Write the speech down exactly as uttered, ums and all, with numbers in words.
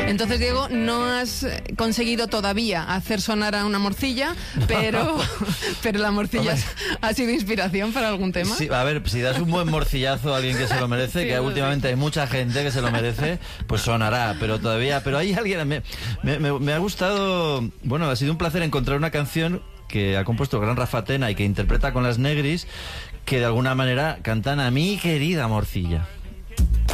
Entonces, Diego, no has conseguido todavía hacer sonar a una morcilla, pero, pero la morcilla ha sido inspiración para algún tema. Sí, a ver, si das un buen morcillazo a alguien que se lo merece, Sí, que últimamente sí. hay mucha gente que se lo merece, pues sonará, pero todavía, pero hay alguien, me, me, me, me ha gustado, bueno, ha sido un placer encontrar una canción que ha compuesto el gran Rafa Tena y que interpreta con las Negris, que de alguna manera cantan a mi querida morcilla.